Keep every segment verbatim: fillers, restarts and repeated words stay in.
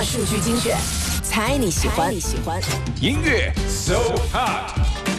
数据精选，猜你喜欢。你喜欢音乐 So Hot。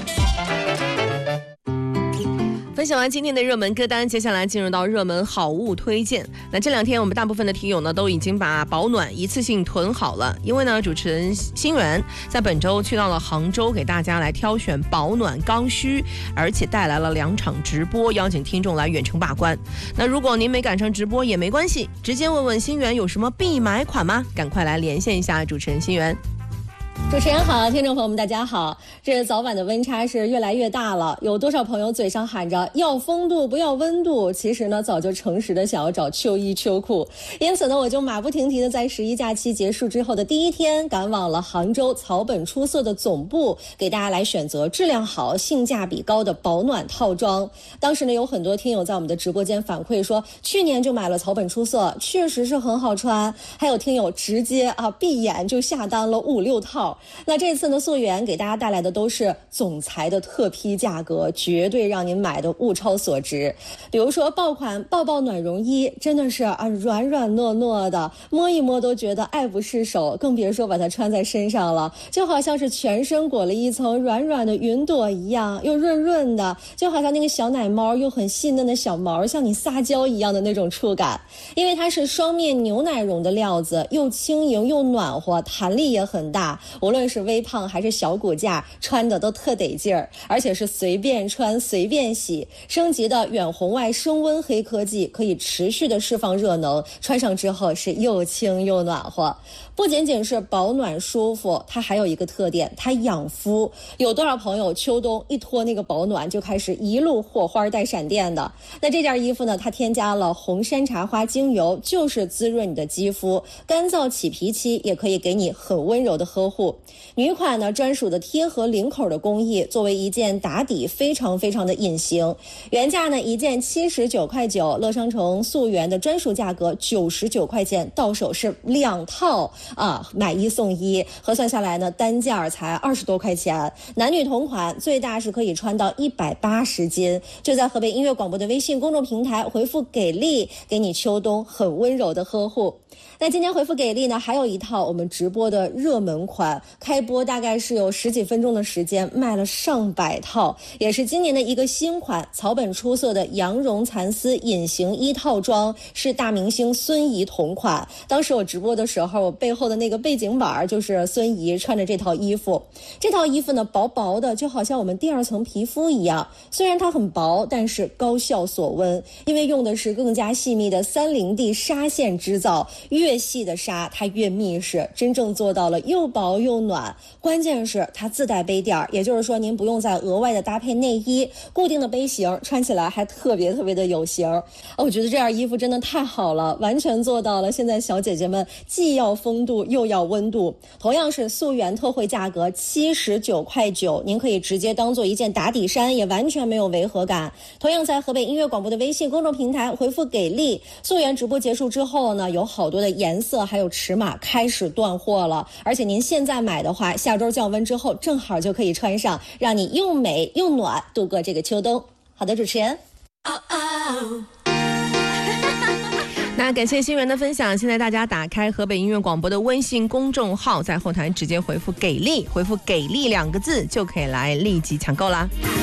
分享完今天的热门歌单，接下来进入到热门好物推荐。那这两天我们大部分的听友呢都已经把保暖一次性囤好了，因为呢主持人新源在本周去到了杭州，给大家来挑选保暖刚需，而且带来了两场直播，邀请听众来远程把关。那如果您没赶上直播也没关系，直接问问新源有什么必买款吗？赶快来连线一下主持人新源。 主持人好，听众朋友们大家好。这早晚的温差是越来越大了，有多少朋友嘴上喊着要风度不要温度，其实呢早就诚实的想要找秋衣秋裤。因此呢，我就马不停蹄的在十一假期结束之后的第一天，赶往了杭州草本出色的总部，给大家来选择质量好、性价比高的保暖套装。当时呢，有很多听友在我们的直播间反馈说，去年就买了草本出色，确实是很好穿。还有听友直接啊闭眼就下单了五六套。那这次呢，溯源给大家带来的都是总裁的特批价格，绝对让您买的物超所值。比如说爆款抱抱暖绒衣，真的是啊软软糯糯的，摸一摸都觉得爱不释手，更别说把它穿在身上了，就好像是全身裹了一层软软的云朵一样，又润润的，就好像那个小奶猫又很细嫩的小毛向你撒娇一样的那种触感。因为它是双面牛奶绒的料子，又轻盈又暖和，弹力也很大，无论是微胖还是小骨架，穿的都特得劲儿，而且是随便穿随便洗。升级的远红外升温黑科技可以持续的释放热能，穿上之后是又轻又暖和。不仅仅是保暖舒服，它还有一个特点，它养肤。有多少朋友秋冬一脱那个保暖就开始一路火花带闪电的？那这件衣服呢，它添加了红山茶花精油，就是滋润你的肌肤，干燥起皮期也可以给你很温柔的呵护。女款呢专属的贴合领口的工艺，作为一件打底非常非常的隐形。原价呢一件七十九块九，乐商城溯源的专属价格九十九块钱，到手是两套啊，买一送一，核算下来呢单价才二十多块钱。男女同款，最大是可以穿到一百八十斤。就在河北音乐广播的微信公众平台回复给力，给你秋冬很温柔的呵护。那今天回复给力呢，还有一套我们直播的热门款，开播大概是有十几分钟的时间，卖了上百套，也是今年的一个新款，草本出色的羊绒蚕丝隐形衣套装，是大明星孙怡同款。当时我直播的时候，我背后的那个背景板就是孙怡穿着这套衣服。这套衣服呢，薄薄的，就好像我们第二层皮肤一样，虽然它很薄，但是高效锁温，因为用的是更加细密的三零 D 纱线织造，越细的纱它越密实，真正做到了又薄又暖。关键是它自带杯垫，也就是说您不用再额外的搭配内衣，固定的杯型，穿起来还特别特别的有型。我觉得这件衣服真的太好了，完全做到了现在小姐姐们既要风度又要温度。同样是溯源特惠价格七十九块九，您可以直接当做一件打底衫，也完全没有违和感。同样在河北音乐广播的微信公众平台回复给力，溯源直播结束之后呢，有好多的颜色还有尺码开始断货了，而且您现在买的话，下周降温之后正好就可以穿上，让你又美又暖度过这个秋冬。好的，主持人。Oh, oh. 那感谢新源的分享。现在大家打开河北音乐广播的微信公众号，在后台直接回复给力，回复给力两个字就可以来立即抢购啦。